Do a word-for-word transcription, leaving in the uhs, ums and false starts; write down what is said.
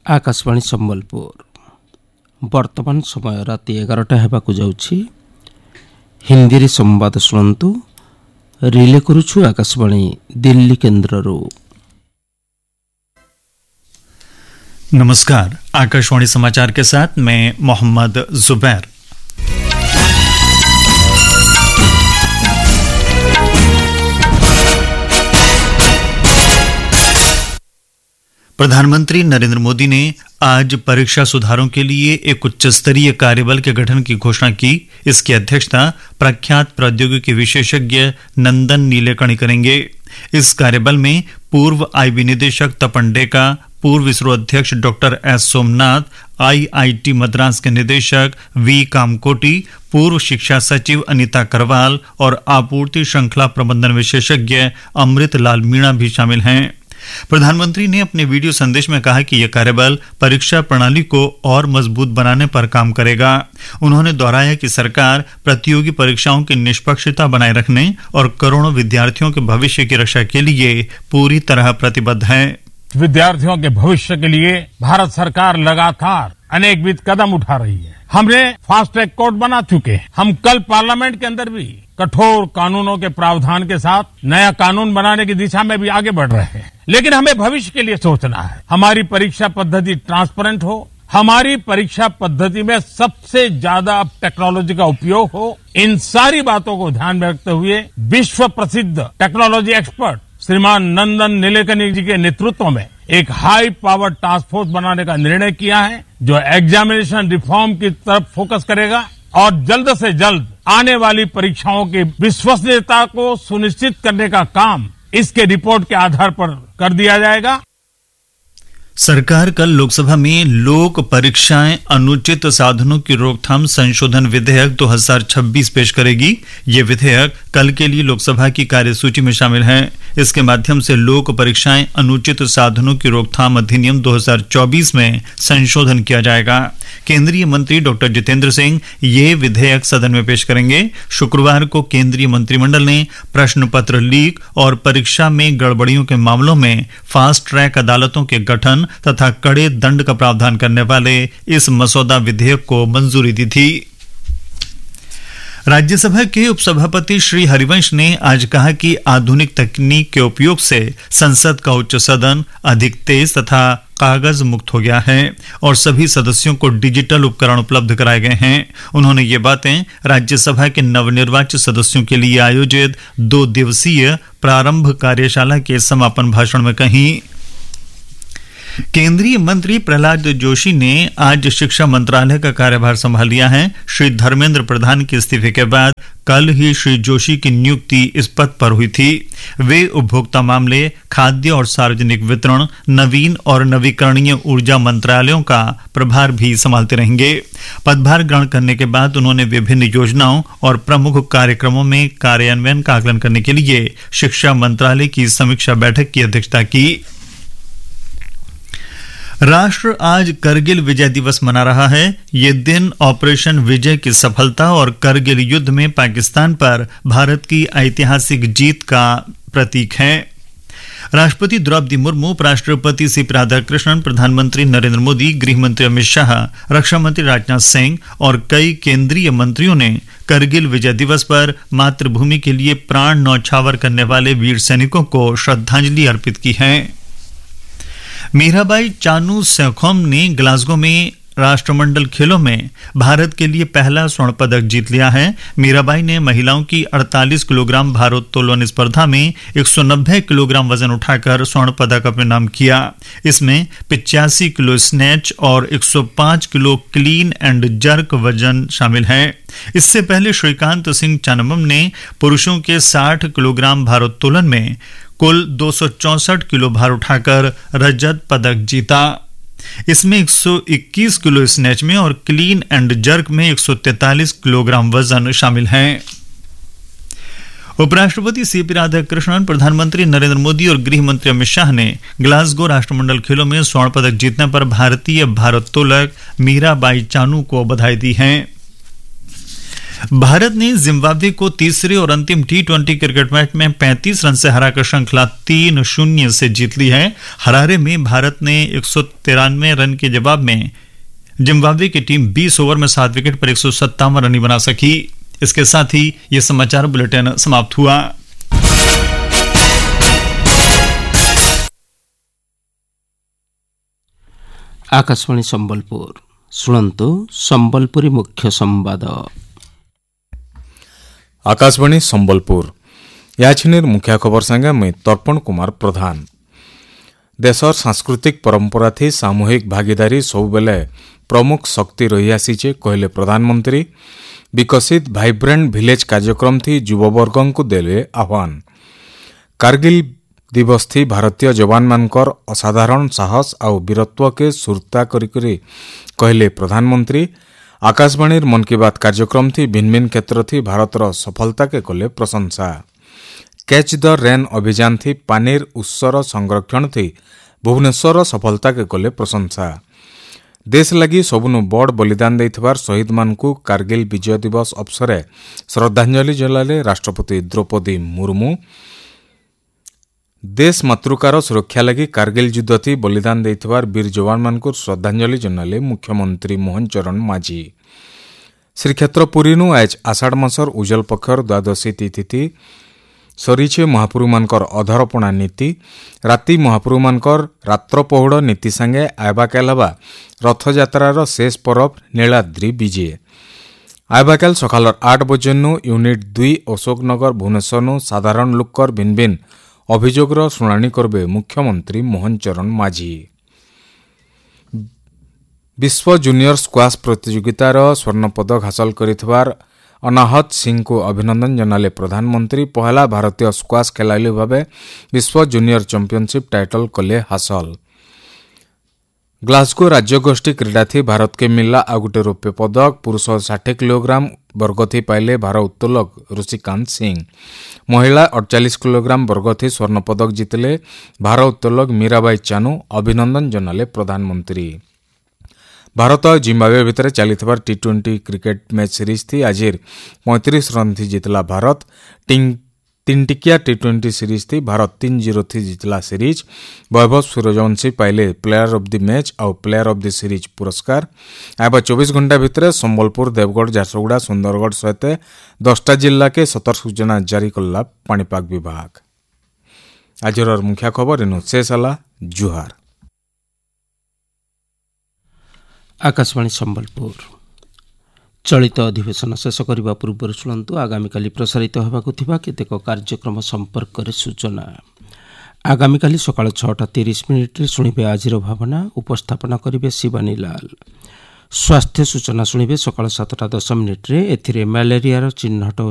आकाशवाणी सम्बलपुर वर्तमान समय राति एगारटा हेबाकु जाउछि। हिंदी रे संवाद शुणु रिले करुछु आकाशवाणी दिल्ली केन्द्ररू। नमस्कार, आकाशवाणी समाचार के साथ मैं मोहम्मद जुबैर। प्रधानमंत्री नरेंद्र मोदी ने आज परीक्षा सुधारों के लिए एक उच्च स्तरीय कार्यबल के गठन की घोषणा की। इसकी अध्यक्षता प्रख्यात प्रौद्योगिकी विशेषज्ञ नंदन नीलेकणी करेंगे। इस कार्यबल में पूर्व आईबी निदेशक तपन डेका, पूर्व इसरो अध्यक्ष doctor S Somnath, IIT Madras के निदेशक वी कामकोटी, पूर्व शिक्षा सचिव अनीता करवाल और आपूर्ति श्रृंखला प्रबंधन विशेषज्ञ अमृत लाल मीणा भी शामिल हैं। प्रधानमंत्री ने अपने वीडियो संदेश में कहा कि यह कार्यबल परीक्षा प्रणाली को और मजबूत बनाने पर काम करेगा। उन्होंने दोहराया कि सरकार प्रतियोगी परीक्षाओं की निष्पक्षता बनाए रखने और करोड़ों विद्यार्थियों के भविष्य की रक्षा के लिए पूरी तरह प्रतिबद्ध है। विद्यार्थियों के भविष्य के लिए भारत सरकार लगातार अनेकविध कदम उठा रही है। हमने फास्ट ट्रैक कोर्ट बना चुके हैं। हम कल पार्लियामेंट के अंदर भी कठोर कानूनों के प्रावधान के साथ नया कानून बनाने की दिशा में भी आगे बढ़ रहे हैं। लेकिन हमें भविष्य के लिए सोचना है। हमारी परीक्षा पद्धति ट्रांसपेरेंट हो, हमारी परीक्षा पद्धति में सबसे ज्यादा टेक्नोलॉजी का उपयोग हो। इन सारी बातों को ध्यान में रखते हुए विश्व प्रसिद्ध टेक्नोलॉजी एक्सपर्ट श्रीमान नंदन नीलेकणी जी के नेतृत्व में एक हाई पावर टास्क फोर्स बनाने का निर्णय किया है, जो एग्जामिनेशन रिफॉर्म की तरफ फोकस करेगा और जल्द से जल्द आने वाली परीक्षाओं की विश्वसनीयता को सुनिश्चित करने का काम इसके रिपोर्ट के आधार पर कर दिया जाएगा। सरकार कल लोकसभा में लोक परीक्षाएं अनुचित साधनों की रोकथाम संशोधन विधेयक दो हज़ार छब्बीस पेश करेगी। ये विधेयक कल के लिए लोकसभा की कार्यसूची में शामिल है। इसके माध्यम से लोक परीक्षाएं अनुचित साधनों की रोकथाम अधिनियम दो हज़ार चौबीस में संशोधन किया जाएगा। केंद्रीय मंत्री डॉक्टर जितेंद्र सिंह ये विधेयक सदन में पेश करेंगे। शुक्रवार को केंद्रीय मंत्रिमंडल ने प्रश्न पत्र लीक और परीक्षा में गड़बड़ियों के मामलों में फास्ट ट्रैक अदालतों के गठन तथा कड़े दंड का प्रावधान करने वाले इस मसौदा विधेयक को मंजूरी दी थी। राज्यसभा के उपसभापति श्री हरिवंश ने आज कहा कि आधुनिक तकनीक के उपयोग से संसद का उच्च सदन अधिक तेज तथा कागज मुक्त हो गया है और सभी सदस्यों को डिजिटल उपकरण उपलब्ध कराए गए हैं। उन्होंने ये बातें राज्यसभा के नवनिर्वाचित सदस्यों के लिए आयोजित दो दिवसीय प्रारंभ कार्यशाला के समापन भाषण में कही। केंद्रीय मंत्री प्रहलाद जोशी ने आज शिक्षा मंत्रालय का कार्यभार संभाल लिया है। श्री धर्मेंद्र प्रधान के इस्तीफे के बाद कल ही श्री जोशी की नियुक्ति इस पद पर हुई थी। वे उपभोक्ता मामले, खाद्य और सार्वजनिक वितरण, नवीन और नवीकरणीय ऊर्जा मंत्रालयों का प्रभार भी संभालते रहेंगे। पदभार ग्रहण करने के बाद उन्होंने विभिन्न योजनाओं और प्रमुख कार्यक्रमों में कार्यान्वयन का आकलन करने के लिए शिक्षा मंत्रालय की समीक्षा बैठक की अध्यक्षता की। राष्ट्र आज करगिल विजय दिवस मना रहा है। ये दिन ऑपरेशन विजय की सफलता और करगिल युद्ध में पाकिस्तान पर भारत की ऐतिहासिक जीत का प्रतीक है। राष्ट्रपति द्रौपदी मुर्मू, उपराष्ट्रपति सी पी राधाकृष्णन, प्रधानमंत्री नरेंद्र मोदी, गृहमंत्री अमित शाह, रक्षा मंत्री राजनाथ सिंह और कई केंद्रीय मंत्रियों ने करगिल विजय दिवस पर मातृभूमि के लिए प्राण न्यौछावर करने वाले वीर सैनिकों को श्रद्धांजलि अर्पित की है। मीराबाई चानू सेखोम ने ग्लासगो में राष्ट्रमंडल खेलों में भारत के लिए पहला स्वर्ण पदक जीत लिया है। मीराबाई ने महिलाओं की अड़तालीस किलोग्राम भारोत्तोलन स्पर्धा में एक सौ नब्बे किलोग्राम वजन उठाकर स्वर्ण पदक अपने नाम किया। इसमें पिचासी किलो स्नैच और एक सौ पाँच किलो क्लीन एंड जर्क वजन शामिल है। इससे पहले श्रीकांत सिंह चानमम ने पुरुषों के साठ किलोग्राम भारोत्तोलन में कुल दो सौ चौसठ किलो भार उठाकर रजत पदक जीता। इसमें एक सौ इक्कीस किलो स्नैच में और क्लीन एंड जर्क में एक सौ तैंतालीस किलोग्राम वजन शामिल है। उपराष्ट्रपति सी पी राधाकृष्णन, प्रधानमंत्री नरेंद्र मोदी और गृह मंत्री अमित शाह ने ग्लासगो राष्ट्रमंडल खेलों में स्वर्ण पदक जीतने पर भारतीय भारोत्तोलक मीराबाई चानू को बधाई दी है। भारत ने जिम्बाब्वे को तीसरे और अंतिम टी ट्वेंटी क्रिकेट मैच में पैंतीस रन से हराकर श्रृंखला तीन शून्य से जीत ली है। हरारे में भारत ने एक सौ तिरानवे रन के जवाब में जिम्बाब्वे की टीम बीस ओवर में सात विकेट पर एक सौ सत्तावन रन बना सकी। इसके साथ ही यह समाचार बुलेटिन समाप्त हुआ। आकाशवाणी संबलपुर शुणु संबलपुरी मुख्य संवाद। आकाशवाणी संबलपुर याचिनिर मुख्य खबर संगे मैं तर्पण कुमार प्रधान। देशर सांस्कृतिक परंपरा थी सामूहिक भागीदारी सबुबेले प्रमुख शक्ति रही आसीचे कहले प्रधानमंत्री। विकसित भाइब्रेंट भिलेज कार्यक्रम थी युववर्गों को देले आह्वान। कारगिल दिवस थी भारतीय जवान मानकर असाधारण साहस और वीरत्व के सुरता करी कहले प्रधानमंत्री। आकाशवाणी मन की बात कार्यक्रम थी भिन्न भिन्न क्षेत्र थी भारतर सफलता के कले प्रशंसा। कैच द रेन अभियान थी पानीर उत्सर संरक्षण थी भुवनेश्वर सफलता के कले प्रशंसा। देश लगी सबुनु बड़ बलिदान देथिबार शहीद मानकु कारगिल विजय दिवस अवसर श्रद्धांजलि जलाले राष्ट्रपति द्रौपदी मुर्मू। देश मातृकार सुरक्षा लगी कारगिल युद्ध थी बलिदान देथिबार वीर जवान मानकु श्रद्धांजलि जनाले मुख्यमंत्री मोहन चरण माझी। श्रीक्षेत्र पुरी नु आज आषाढ़ मासर उजल पक्षर द्वादशी तिथि थी सरीचे महाप्रभु मानकर अधरपणा नीति। राति महाप्रभु मानकर रात्र पहुड़ नीति संगे आयबाकाल हवा रथयात्रार शेष परब नीलाद्री विजे। आयबाकाल सकाल आठ बजेनु यूनिट दुई अशोकनगर भुवनेश्वर साधारण लोकर भिन्न भिन्न अभियोगर शुणाणी करबे मुख्यमंत्री मोहन चरण माझी। विश्व जूनियर स्क्वाश प्रतियोगितार स्वर्ण पदक हासिल करिथिबार अनाहत सिंह को अभिनंदन जनाले प्रधानमंत्री। पहला भारतीय स्क्वाश खेलाड़ी भावे विश्व जूनियर चैंपियनशिप टाइटल कले हासिल। ग्लासगो राज्यगोष्ठी क्रीड़ा थी भारत के मिला आ गोटे रौप्य पदक। पुरुष साठ किलोग्राम वर्ग थी पाइले भारोत्तोलक ऋषिकांत सिंह। महिला अड़चाश किलोग्राम वर्ग थी स्वर्ण पदक जीतले भारोत्तोलक मीराबाई चानू। अभिनंदन जनाले प्रधानमंत्री। भारत और जिम्बाब्वे भितर चलीथिबार T twenty cricket match series थी आज पैंतीस रन थी जितला भारत। तीन टिकिया टी ट्वेंटी सीरीज थी भारत तीन जीरो थी जितला सीरीज। वैभव सूर्यवंशी पाइले प्लेयर ऑफ द मैच और प्लेयर ऑफ द सीरीज पुरस्कार। आबा चौबीस घंटा भितर संबलपुर देवगढ़ झारसुगुड़ा सुंदरगढ़ सहित दसटा जिला के सतर्क सूचना जारी कला पाणीपाग विभाग। आजर मुख्य खबर इनु शेष हला। जुहार। आकाशवाणी संबलपुर चलित अधिवेशन शेष करने पूर्व शुणु आगामी प्रसारित होगाकु केतेक कार्यक्रम संपर्क में सूचना। आगामी सकाल छटा तीस मिनिट्रे शुणिबे आजिर भावना। उपस्थापना करिबे शिवानी लाल। स्वास्थ्य सूचना शुणिबे सकाल सातटा दस मिनिट्रे एथिरे मलेरियार चिन्हट